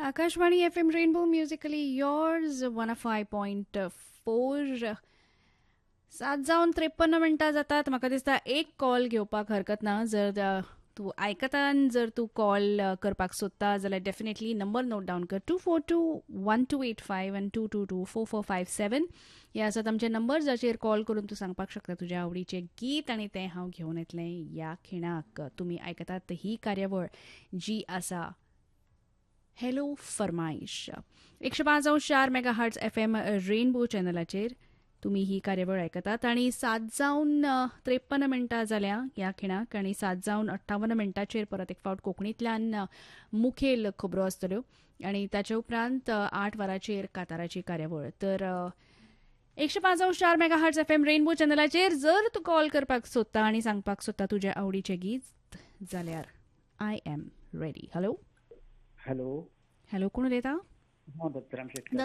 Akashvani FM rainbow musically yours 105.4. 7:53 जातात. म्हाका दिसता एक कॉल घेवपाक हरकत ना. जर तूं आयकता आनी जर तूं कॉल करपाक सोदता जाल्यार डेफिनेटली नंबर नोट डावन कर 242-1285 आनी 222-4457 हे आसात आमचे नंबर जाचेर कॉल करून तूं सांगपाक शकता तुज्या आवडीचें गीत आनी तें हांव घेवन येतलें ह्या खिणाक. तुमी आयकतात ही कार्यावळ जी आसा हॅलो फरमाईश 105.4 मेगाहर्ट्ज FM रेनबो चॅनलाचेर तुमी ही कार्यावळ आयकतात आनी 7:53 जाल्या ह्या खिणाक आनी 7:58 परत एक फावट कोंकणींतल्यान मुखेल खबरो आसतल्यो आनी ताचे उपरांत 8 वरांचेर कांताराची कार्यावळ. तर 105.4 मेगाहर्ट्ज FM रेनबो चॅनलाचेर जर तूं कॉल करपाक सोदता आनी सांगपाक सोदता तुजें आवडीचें गीत जाल्यार I am ready. Hello hello hello कोण उलयता? हांव दत्तराम शेटकार.